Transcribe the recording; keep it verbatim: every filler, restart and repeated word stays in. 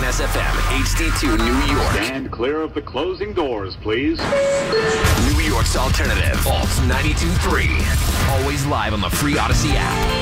S F M, H D two, New York. Stand clear of the closing doors, please. New York's alternative, Alt ninety-two point three. Always live on the free Odyssey app.